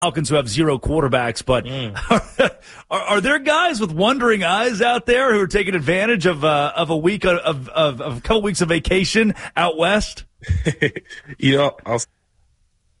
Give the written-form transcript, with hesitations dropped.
Falcons who have zero quarterbacks, but are there guys with wondering eyes out there who are taking advantage of a week of a couple weeks of vacation out west? I'll